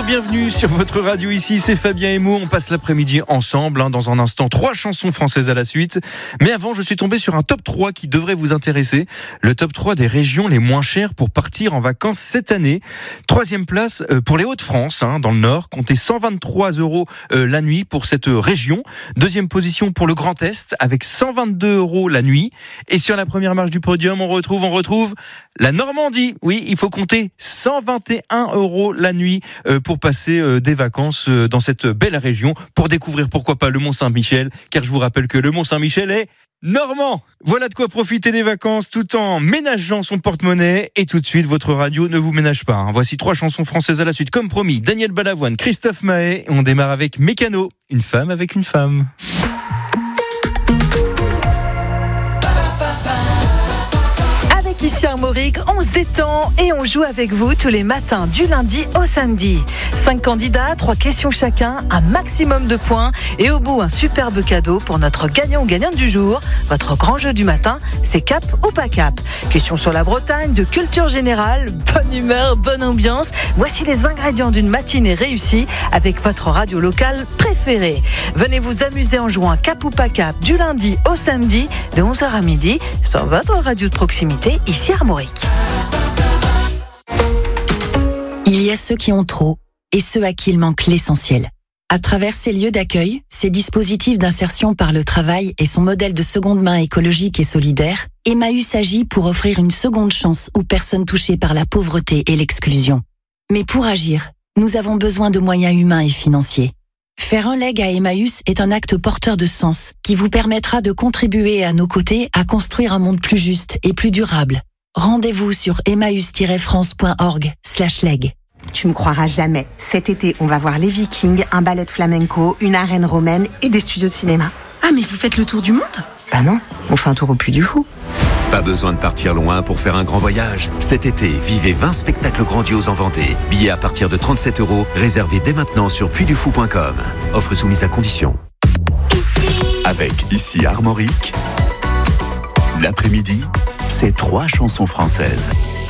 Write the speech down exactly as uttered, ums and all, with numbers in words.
bienvenue sur votre radio. Ici, c'est Fabien et Mo. On passe l'après-midi ensemble, hein, dans un instant. Trois chansons françaises à la suite. Mais avant, je suis tombé sur un top trois qui devrait vous intéresser. Le top trois des régions les moins chères pour partir en vacances cette année. Troisième place euh, pour les Hauts-de-France, hein, dans le Nord. Comptez cent vingt-trois euros euh, la nuit pour cette région. Deuxième position pour le Grand Est, avec cent vingt-deux euros la nuit. Et sur la première marche du podium, on retrouve, on retrouve la Normandie. Oui, il faut compter cent vingt et un euros la nuit euh, pour passer euh, des vacances euh, dans cette belle région, pour découvrir pourquoi pas le Mont-Saint-Michel, car je vous rappelle que le Mont-Saint-Michel est normand. Voilà de quoi profiter des vacances tout en ménageant son porte-monnaie. Et tout de suite, votre radio ne vous ménage pas, hein. Voici trois chansons françaises à la suite, comme promis. Daniel Balavoine, Christophe Maé. On démarre avec Mécano, une femme avec une femme. Ici Armorique, on se détend et on joue avec vous tous les matins du lundi au samedi. Cinq candidats, trois questions chacun, un maximum de points et au bout un superbe cadeau pour notre gagnant ou gagnante du jour. Votre grand jeu du matin, c'est cap ou pas cap. Questions sur la Bretagne, de culture générale, bonne humeur, bonne ambiance. Voici les ingrédients d'une matinée réussie avec votre radio locale préférée. Venez vous amuser en jouant cap ou pas cap du lundi au samedi de onze heures à midi sur votre radio de proximité. Ici Armorique. Il y a ceux qui ont trop et ceux à qui il manque l'essentiel. À travers ces lieux d'accueil, ces dispositifs d'insertion par le travail et son modèle de seconde main écologique et solidaire, Emmaüs agit pour offrir une seconde chance aux personnes touchées par la pauvreté et l'exclusion. Mais pour agir, nous avons besoin de moyens humains et financiers. Faire un leg à Emmaüs est un acte porteur de sens qui vous permettra de contribuer à nos côtés à construire un monde plus juste et plus durable. Rendez-vous sur emmaüs-france.org slash leg. Tu me croiras jamais. Cet été, on va voir les Vikings, un ballet de flamenco, une arène romaine et des studios de cinéma. Ah, mais vous faites le tour du monde ? Bah non, on fait un tour au Puy du Fou. Pas besoin de partir loin pour faire un grand voyage. Cet été, vivez vingt spectacles grandioses en Vendée. Billets à partir de trente-sept euros, réservés dès maintenant sur puy du fou point com. Offre soumise à condition. Avec Ici Armorique, l'après-midi, c'est trois chansons françaises.